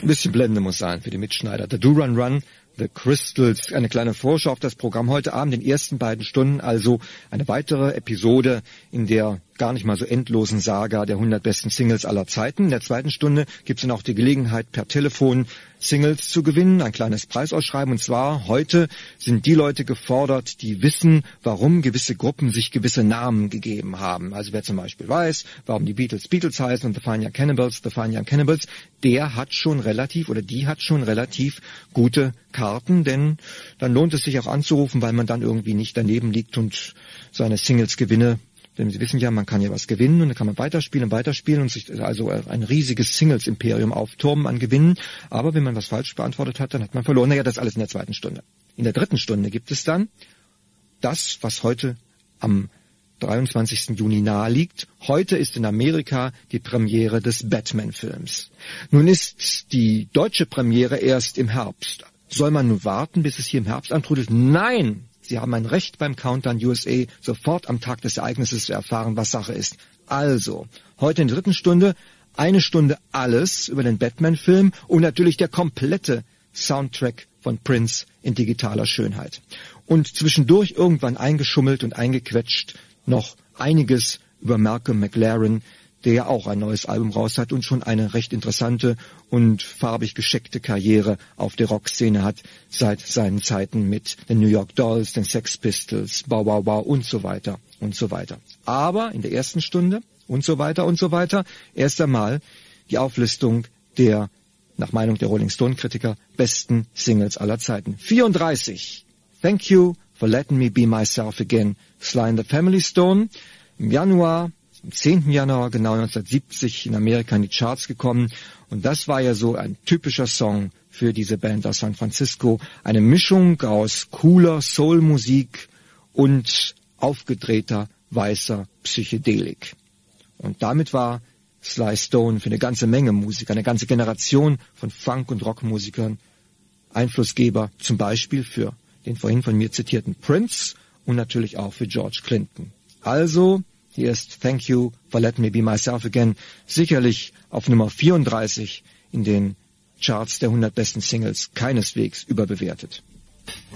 Ein bisschen Blende muss sein für die Mitschneider. The Do Run Run, The Crystals, eine kleine Vorschau auf das Programm heute Abend, den ersten beiden Stunden, also eine weitere Episode in der gar nicht mal so endlosen Saga der 100 besten Singles aller Zeiten. In der zweiten Stunde gibt es dann auch die Gelegenheit, per Telefon Singles zu gewinnen, ein kleines Preisausschreiben. Und zwar heute sind die Leute gefordert, die wissen, warum gewisse Gruppen sich gewisse Namen gegeben haben. Also wer zum Beispiel weiß, warum die Beatles Beatles heißen und The Fine Young Cannibals, der hat schon relativ oder die hat schon relativ gute Karten, denn dann lohnt es sich auch anzurufen, weil man dann irgendwie nicht daneben liegt und seine Singles gewinne. Denn Sie wissen ja, man kann ja was gewinnen und dann kann man weiterspielen und sich also ein riesiges Singles-Imperium aufturmen an Gewinnen. Aber wenn man was falsch beantwortet hat, dann hat man verloren. Naja, das ist alles in der zweiten Stunde. In der dritten Stunde gibt es dann das, was heute am 23. Juni nahe liegt. Heute ist in Amerika die Premiere des Batman-Films. Nun ist die deutsche Premiere erst im Herbst. Soll man nun warten, bis es hier im Herbst antrudelt? Nein! Sie haben ein Recht beim Countdown USA sofort am Tag des Ereignisses zu erfahren, was Sache ist. Also, heute in der dritten Stunde, eine Stunde alles über den Batman-Film und natürlich der komplette Soundtrack von Prince in digitaler Schönheit. Und zwischendurch irgendwann eingeschummelt und eingequetscht noch einiges über Malcolm McLaren, der ja auch ein neues Album raus hat und schon eine recht interessante und farbig gescheckte Karriere auf der Rockszene hat, seit seinen Zeiten mit den New York Dolls, den Sex Pistols, Bow Wow Wow und so weiter und so weiter. Aber in der ersten Stunde und so weiter, erst einmal die Auflistung der, nach Meinung der Rolling Stone Kritiker, besten Singles aller Zeiten. 34. Thank You for Letting Me Be Myself Again, Sly and the Family Stone. Im Januar, am 10. Januar, genau 1970, in Amerika in die Charts gekommen. Und das war ja so ein typischer Song für diese Band aus San Francisco. Eine Mischung aus cooler Soul-Musik und aufgedrehter, weißer Psychedelik. Und damit war Sly Stone für eine ganze Menge Musiker, eine ganze Generation von Funk- und Rockmusikern Einflussgeber, zum Beispiel für den vorhin von mir zitierten Prince und natürlich auch für George Clinton. Also, hier ist Thank You for Letting Me Be Myself Again, sicherlich auf Nummer 34 in den Charts der 100 besten Singles, keineswegs überbewertet.